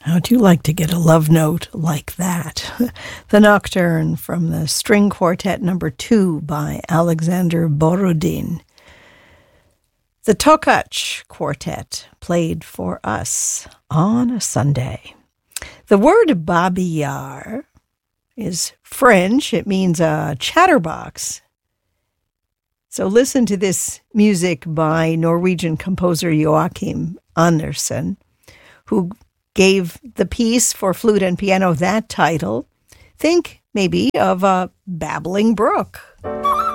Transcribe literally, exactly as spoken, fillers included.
How'd you like to get a love note like that? The Nocturne from the String Quartet number two by Alexander Borodin. The Tokach Quartet played for us on a Sunday. The word Babi Yar is French. It means a chatterbox. So listen to this music by Norwegian composer Joachim Andersen, who gave the piece for flute and piano that title. Think maybe of a babbling brook.